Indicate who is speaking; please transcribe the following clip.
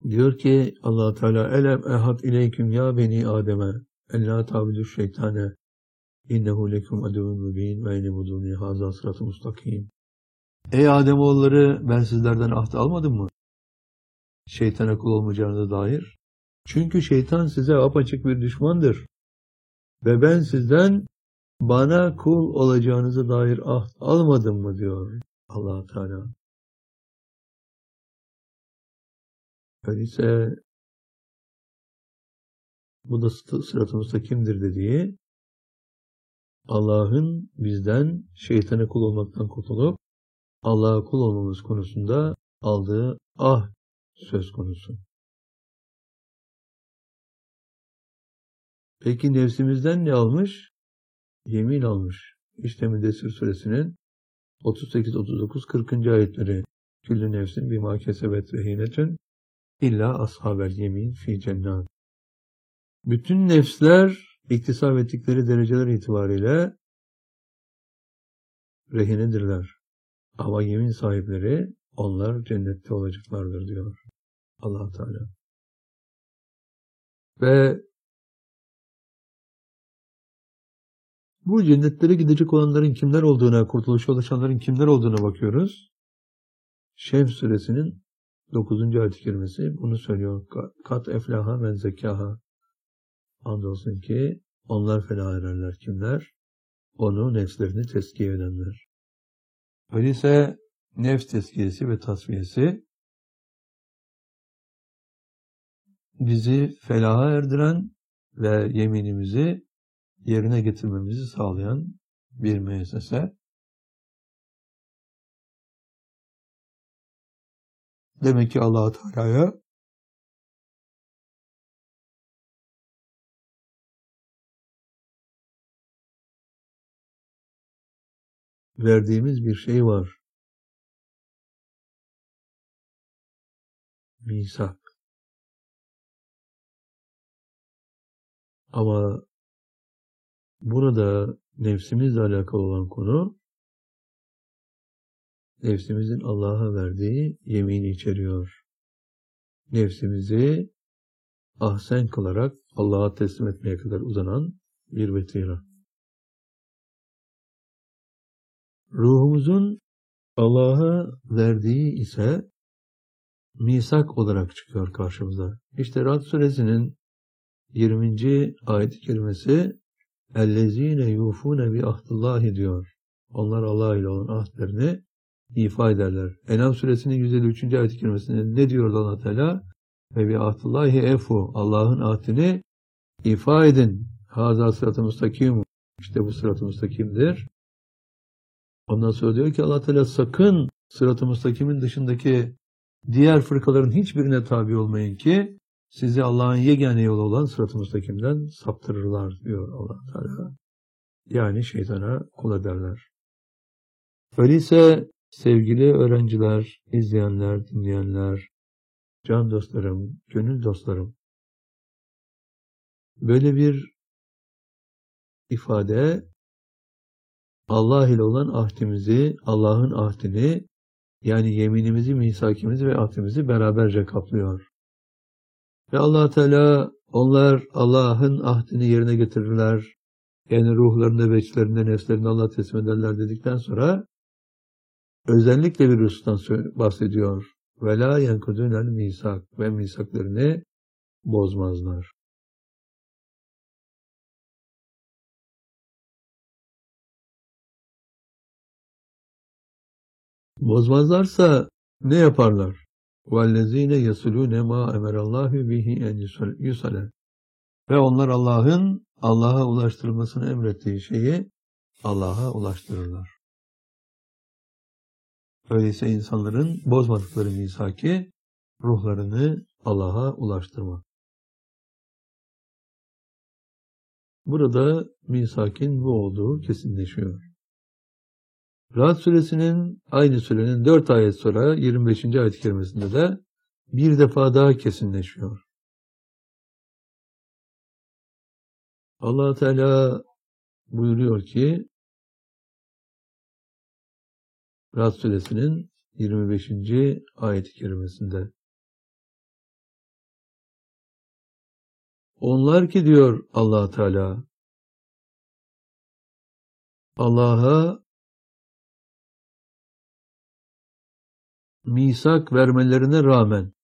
Speaker 1: Diyor ki Allah Teala elem ehad ileyküm ya beni Adem'e en la tabudu şeytane innehu lekum aduvun mübin ve inebuduni haza sıratı mustakim. Ey Ademoğulları, ben sizlerden ahd almadım mı? Şeytana kul olmayacağınıza dair. Çünkü şeytan size apaçık bir düşmandır. Ve ben sizden bana kul olacağınıza dair ahd almadım mı diyor Allah Teala. Öyleyse bu da sırat-ı müstakimdir dediği Allah'ın bizden şeytana kul olmaktan kurtulup Allah'a kul olmamız konusunda aldığı söz konusu. Peki nefsimizden ne almış? Yemin almış. İşte Müddessir suresinin 38, 39, 40. ayetleri. Küllü nefsin bima kesebet rehinetün illa ashabel yemin fi cennet. Bütün nefsler iktisap ettikleri dereceler itibariyle rehinedirler. Ama yemin sahipleri onlar cennette olacaklardır diyor Allah Teala. Ve bu cennetlere gidecek olanların kimler olduğuna, kurtuluşa ulaşanların kimler olduğuna bakıyoruz. Şems suresinin 9. ayet-i kerimesi bunu söylüyor. Kat eflaha men zekâha. Andolsun ki onlar felah ererler. Kimler? Onu, nefslerini tezkiye edenler. Öyleyse nefs tezkiyesi ve tasfiyesi bizi felaha erdiren ve yeminimizi yerine getirmemizi sağlayan bir müessese. Demek ki Allah-u Teala'ya verdiğimiz bir şey var. Misak. Ama burada nefsimizle alakalı olan konu, nefsimizin Allah'a verdiği yemini içeriyor. Nefsimizi ahsen kılarak Allah'a teslim etmeye kadar uzanan bir vetira. Ruhumuzun Allah'a verdiği ise misak olarak çıkıyor karşımıza. İşte Rad suresinin 20. ayet-i kerimesi اَلَّذ۪ينَ يُوفُونَ بِأَهْدِ diyor. Onlar Allah ile olan ahdlerini ifa ederler. Enam suresinin 153. ayet-i kerimesinde ne diyor Allah Teala? Ve bi ahdillahi efu. Allah'ın ahdini ifa edin. Haza sırat-ı müstakim. İşte bu sırat-ı müstakimdir. Ondan sonra diyor ki Allah Teala sakın sırat-ı müstakimin dışındaki diğer fırkaların hiçbirine tabi olmayın ki sizi Allah'ın yegane yolu olan sırat-ı müstakimden saptırırlar diyor Allah Teala. Yani şeytana kul ederler. Öyleyse sevgili öğrenciler, izleyenler, dinleyenler, can dostlarım, gönül dostlarım, böyle bir ifade Allah ile olan ahdimizi, Allah'ın ahdini, yani yeminimizi, misakimizi ve ahdimizi beraberce kaplıyor. Ve Allah Teala onlar Allah'ın ahdini yerine getirirler. Yani ruhlarında ve içlerinde, nefslerinde Allah'a teslim ederler dedikten sonra özellikle bir husustan bahsediyor. Ve la yenkudûnel misak ve misaklarını bozmazlar. Bozmazlarsa ne yaparlar? وَالَّذ۪ينَ يَسُلُونَ مَا اَمَرَ اللّٰهُ بِهِ اَنْ يُسَلَ Ve onlar Allah'a ulaştırılmasını emrettiği şeyi Allah'a ulaştırırlar. Öyleyse insanların bozmadıkları misaki ruhlarını Allah'a ulaştırmak. Burada misakin bu olduğu kesinleşiyor. Ra'd suresinin aynı surenin 4 ayet sonra 25. ayet-i kerimesinde de bir defa daha kesinleşiyor. Allah Teala buyuruyor ki Ra'd suresinin 25. ayet-i kerimesinde Onlar ki diyor Allah Teala, Allah'a misak vermelerine rağmen